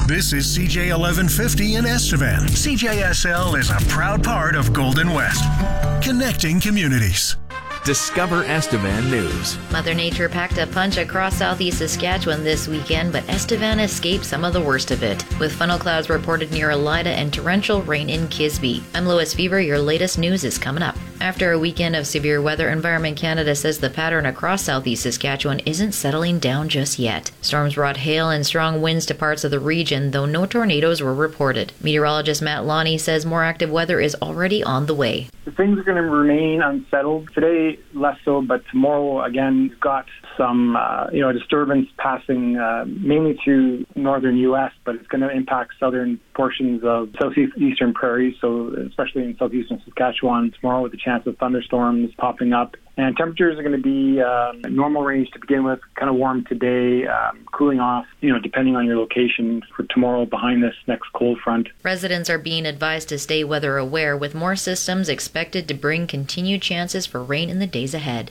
This is CJ 1150 in Estevan. CJSL is a proud part of Golden West, connecting communities. Discover Estevan News. Mother Nature packed a punch across southeast Saskatchewan this weekend, but Estevan escaped some of the worst of it, with funnel clouds reported near Elida and torrential rain in Kisby. I'm Lois Fever. Your latest news is coming up. After a weekend of severe weather, Environment Canada says the pattern across southeast Saskatchewan isn't settling down just yet. Storms brought hail and strong winds to parts of the region, though no tornadoes were reported. Meteorologist Matt Lonnie says more active weather is already on the way. Things are going to remain unsettled. Today, less so, but tomorrow, again, we've got some disturbance passing mainly through northern U.S., but it's going to impact southern portions of southeastern prairies, so especially in southeastern Saskatchewan tomorrow with the chance of thunderstorms popping up. And temperatures are going to be normal range to begin with, kind of warm today, cooling off, depending on your location for tomorrow behind this next cold front. Residents are being advised to stay weather aware, with more systems expected to bring continued chances for rain in the days ahead.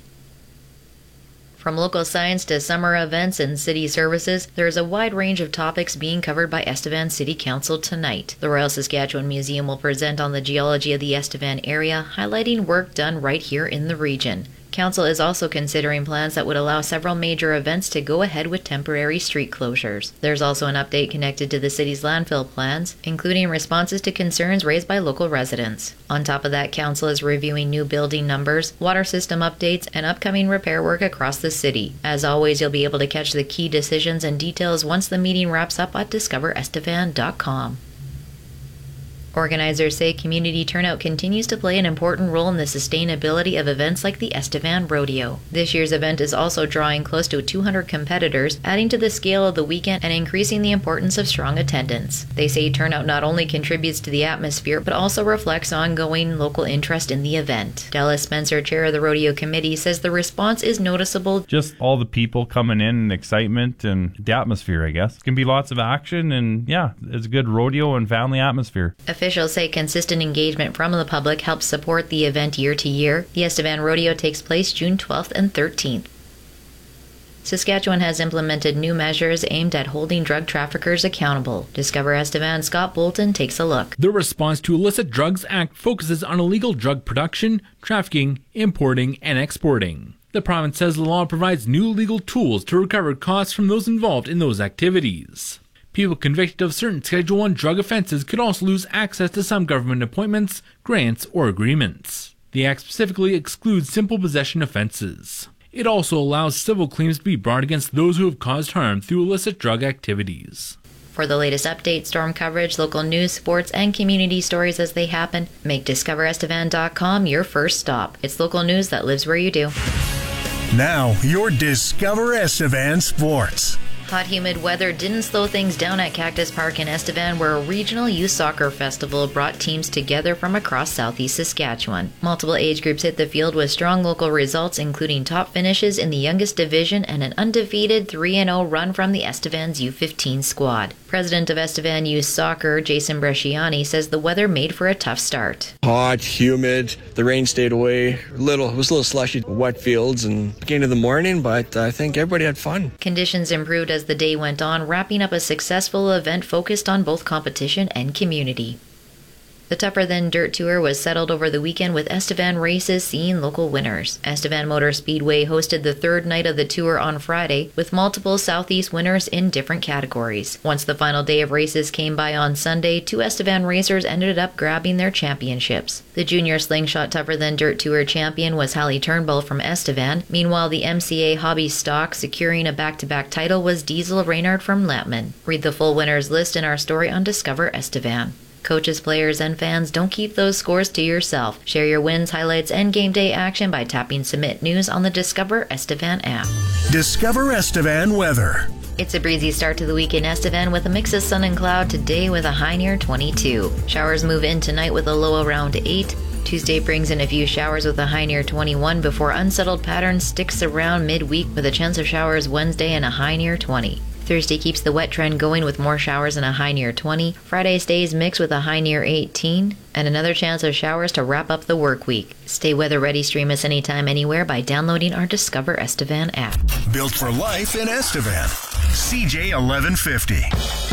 From local science to summer events and city services, there is a wide range of topics being covered by Estevan City Council tonight. The Royal Saskatchewan Museum will present on the geology of the Estevan area, highlighting work done right here in the region. Council is also considering plans that would allow several major events to go ahead with temporary street closures. There's also an update connected to the city's landfill plans, including responses to concerns raised by local residents. On top of that, Council is reviewing new building numbers, water system updates, and upcoming repair work across the city. As always, you'll be able to catch the key decisions and details once the meeting wraps up at discoverestevan.com. Organizers say community turnout continues to play an important role in the sustainability of events like the Estevan Rodeo. This year's event is also drawing close to 200 competitors, adding to the scale of the weekend and increasing the importance of strong attendance. They say turnout not only contributes to the atmosphere, but also reflects ongoing local interest in the event. Dallas Spencer, chair of the rodeo committee, says the response is noticeable. Just all the people coming in and excitement and the atmosphere, I guess. It can be lots of action and it's a good rodeo and family atmosphere. Officials say consistent engagement from the public helps support the event year to year. The Estevan Rodeo takes place June 12th and 13th. Saskatchewan has implemented new measures aimed at holding drug traffickers accountable. Discover Estevan's Scott Bolton takes a look. The Response to Illicit Drugs Act focuses on illegal drug production, trafficking, importing, and exporting. The province says the law provides new legal tools to recover costs from those involved in those activities. People convicted of certain Schedule I drug offenses could also lose access to some government appointments, grants, or agreements. The Act specifically excludes simple possession offenses. It also allows civil claims to be brought against those who have caused harm through illicit drug activities. For the latest updates, storm coverage, local news, sports, and community stories as they happen, make DiscoverEstevan.com your first stop. It's local news that lives where you do. Now, your Discover Estevan Sports. Hot, humid weather didn't slow things down at Cactus Park in Estevan, where a regional youth soccer festival brought teams together from across southeast Saskatchewan. Multiple age groups hit the field with strong local results, including top finishes in the youngest division and an undefeated 3-0 run from the Estevan's U15 squad. President of Estevan Youth Soccer, Jason Bresciani, says the weather made for a tough start. Hot, humid, the rain stayed away. It was a little slushy, wet fields and beginning of the morning, but I think everybody had fun. Conditions improved as the day went on, wrapping up a successful event focused on both competition and community. The Tougher Than Dirt Tour was settled over the weekend with Estevan races seeing local winners. Estevan Motor Speedway hosted the third night of the tour on Friday, with multiple Southeast winners in different categories. Once the final day of races came by on Sunday, 2 Estevan racers ended up grabbing their championships. The Junior Slingshot Tougher Than Dirt Tour champion was Hallie Turnbull from Estevan. Meanwhile, the MCA Hobby Stock securing a back-to-back title was Diesel Reynard from Lampman. Read the full winners list in our story on Discover Estevan. Coaches, players, and fans, don't keep those scores to yourself. Share your wins, highlights, and game day action by tapping Submit News on the Discover Estevan app. Discover Estevan weather. It's a breezy start to the week in Estevan with a mix of sun and cloud today with a high near 22. Showers move in tonight with a low around 8. Tuesday brings in a few showers with a high near 21 before unsettled pattern sticks around midweek with a chance of showers Wednesday and a high near 20. Thursday keeps the wet trend going with more showers and a high near 20. Friday stays mixed with a high near 18. And another chance of showers to wrap up the work week. Stay weather ready, stream us anytime, anywhere by downloading our Discover Estevan app. Built for life in Estevan. CJ 1150.